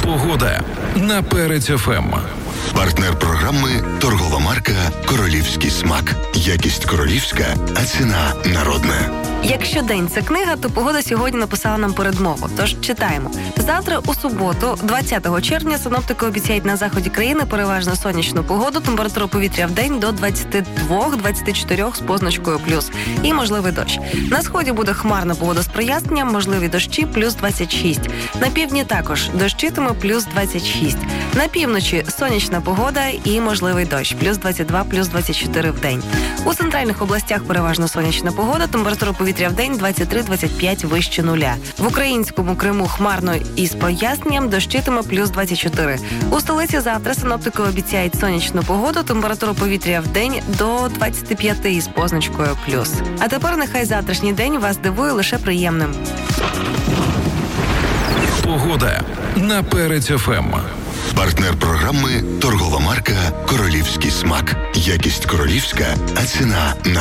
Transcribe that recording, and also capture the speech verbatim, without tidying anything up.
Погода на Перець еф ем. Партнер програми – торгова марка «Королівський смак». Якість королівська, а ціна народна. Якщо день – це книга, то погода сьогодні написала нам передмову. Тож читаємо. Завтра у суботу, двадцятого червня, синоптики обіцяють на заході країни переважно сонячну погоду, температура повітря в день до двадцяти двох - двадцяти чотирьох з позначкою плюс. І можливий дощ. На сході буде хмарна погода з проясненням, можливі дощі плюс двадцять шість. На півдні також дощитиме плюс двадцять шість. На півночі сонячна погода і можливий дощ плюс двадцять два - плюс двадцять чотири в день. У центральних областях переважно сонячна погода, температура повітря в день двадцять три - двадцять п'ять вище нуля. В українському Криму хмарно і з проясненням, дощитиме плюс двадцять чотири. У столиці завтра синоптики обіцяють сонячну погоду, температура повітря в день до двадцяти п'яти із позначкою плюс. А тепер нехай завтрашній день вас дивує лише приємним. Погода на Перець еф ем. Партнер програми – торгова марка «Королівський смак». Якість королівська, а ціна народна.